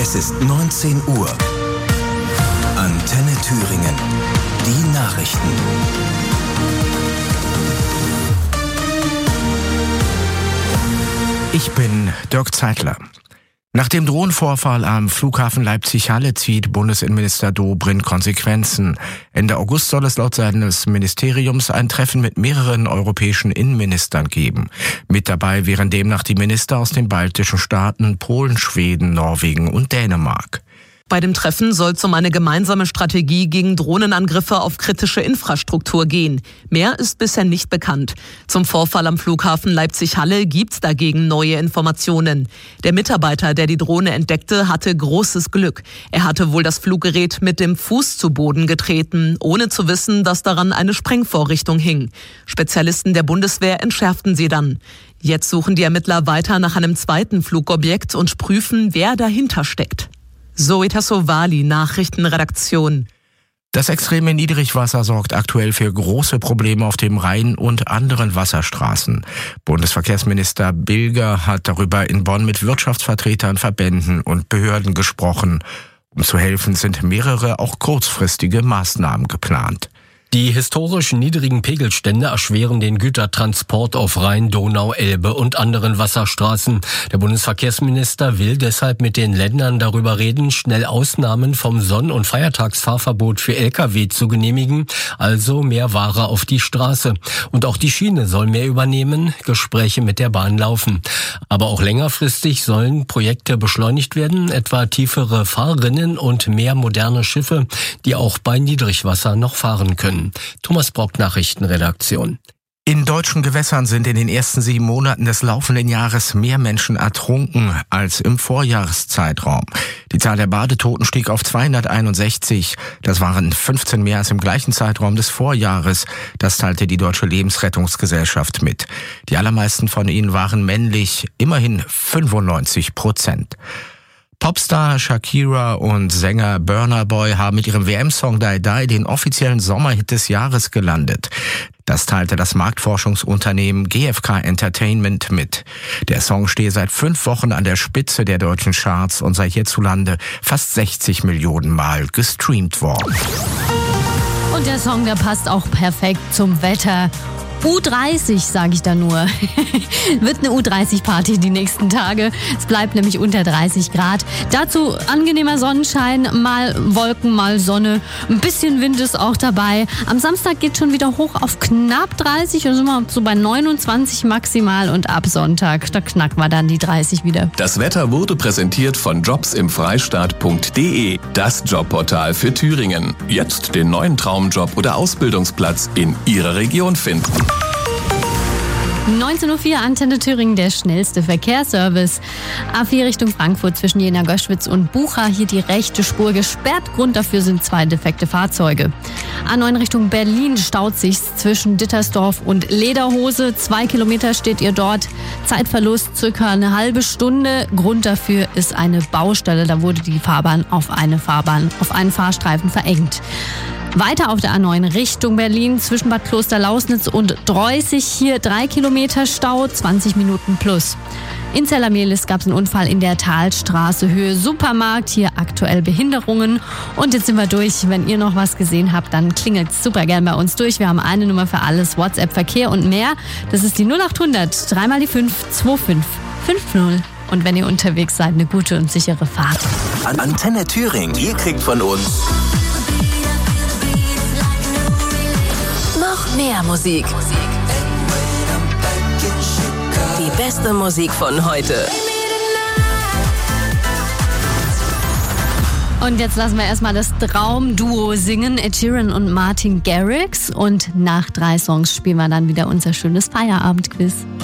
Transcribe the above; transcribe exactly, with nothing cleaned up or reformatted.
Es ist neunzehn Uhr. Antenne Thüringen. Die Nachrichten. Ich bin Dirk Zeitler. Nach dem Drohnenvorfall am Flughafen Leipzig-Halle zieht Bundesinnenminister Dobrindt Konsequenzen. Ende August soll es laut seines Ministeriums ein Treffen mit mehreren europäischen Innenministern geben. Mit dabei wären demnach die Minister aus den baltischen Staaten, Polen, Schweden, Norwegen und Dänemark. Bei dem Treffen soll es um eine gemeinsame Strategie gegen Drohnenangriffe auf kritische Infrastruktur gehen. Mehr ist bisher nicht bekannt. Zum Vorfall am Flughafen Leipzig-Halle gibt's dagegen neue Informationen. Der Mitarbeiter, der die Drohne entdeckte, hatte großes Glück. Er hatte wohl das Fluggerät mit dem Fuß zu Boden getreten, ohne zu wissen, dass daran eine Sprengvorrichtung hing. Spezialisten der Bundeswehr entschärften sie dann. Jetzt suchen die Ermittler weiter nach einem zweiten Flugobjekt und prüfen, wer dahinter steckt. Zoe Tassovali, Nachrichtenredaktion. Das extreme Niedrigwasser sorgt aktuell für große Probleme auf dem Rhein und anderen Wasserstraßen. Bundesverkehrsminister Bilger hat darüber in Bonn mit Wirtschaftsvertretern, Verbänden und Behörden gesprochen. Um zu helfen, sind mehrere auch kurzfristige Maßnahmen geplant. Die historisch niedrigen Pegelstände erschweren den Gütertransport auf Rhein, Donau, Elbe und anderen Wasserstraßen. Der Bundesverkehrsminister will deshalb mit den Ländern darüber reden, schnell Ausnahmen vom Sonn- und Feiertagsfahrverbot für L K W zu genehmigen, also mehr Ware auf die Straße. Und auch die Schiene soll mehr übernehmen, Gespräche mit der Bahn laufen. Aber auch längerfristig sollen Projekte beschleunigt werden, etwa tiefere Fahrrinnen und mehr moderne Schiffe, die auch bei Niedrigwasser noch fahren können. Thomas Brock, Nachrichtenredaktion. In deutschen Gewässern sind in den ersten sieben Monaten des laufenden Jahres mehr Menschen ertrunken als im Vorjahreszeitraum. Die Zahl der Badetoten stieg auf zweihunderteinundsechzig. Das waren fünfzehn mehr als im gleichen Zeitraum des Vorjahres. Das teilte die Deutsche Lebensrettungsgesellschaft mit. Die allermeisten von ihnen waren männlich, immerhin fünfundneunzig Prozent. Popstar Shakira und Sänger Burna Boy haben mit ihrem W M-Song Die Die den offiziellen Sommerhit des Jahres gelandet. Das teilte das Marktforschungsunternehmen G F K Entertainment mit. Der Song stehe seit fünf Wochen an der Spitze der deutschen Charts und sei hierzulande fast sechzig Millionen Mal gestreamt worden. Und der Song, der passt auch perfekt zum Wetter. U dreißig, sage ich da nur. Wird eine U dreißig Party die nächsten Tage. Es bleibt nämlich unter dreißig Grad. Dazu angenehmer Sonnenschein, mal Wolken, mal Sonne. Ein bisschen Wind ist auch dabei. Am Samstag geht schon wieder hoch auf knapp dreißig und sind wir so bei neunundzwanzig maximal. Und ab Sonntag, da knacken wir dann die dreißig wieder. Das Wetter wurde präsentiert von jobs im Freistaat punkt de, das Jobportal für Thüringen. Jetzt den neuen Traumjob oder Ausbildungsplatz in Ihrer Region finden. neunzehn Uhr vier, Antenne Thüringen, der schnellste Verkehrsservice. A vier Richtung Frankfurt zwischen Jena-Göschwitz und Bucha, hier die rechte Spur gesperrt. Grund dafür sind zwei defekte Fahrzeuge. A neun Richtung Berlin staut sich zwischen Dittersdorf und Lederhose. Zwei Kilometer steht ihr dort. Zeitverlust circa eine halbe Stunde. Grund dafür ist eine Baustelle. Da wurde die Fahrbahn auf eine Fahrbahn, auf einen Fahrstreifen verengt. Weiter auf der A neun Richtung Berlin zwischen Bad Klosterlausnitz und Dreußig. Hier drei Kilometer Stau, zwanzig Minuten plus. In Zellermehlis gab es einen Unfall in der Talstraße, Höhe Supermarkt. Hier aktuell Behinderungen. Und jetzt sind wir durch. Wenn ihr noch was gesehen habt, dann klingelt super gern bei uns durch. Wir haben eine Nummer für alles, WhatsApp, Verkehr und mehr. Das ist die null acht hundert, dreimal die fünf, zwei fünf fünf null. Und wenn ihr unterwegs seid, eine gute und sichere Fahrt. Antenne Thüringen, ihr kriegt von uns noch mehr Musik. Die beste Musik von heute. Und jetzt lassen wir erstmal das Traumduo singen, Ed Sheeran und Martin Garrix. Und nach drei Songs spielen wir dann wieder unser schönes Feierabendquiz.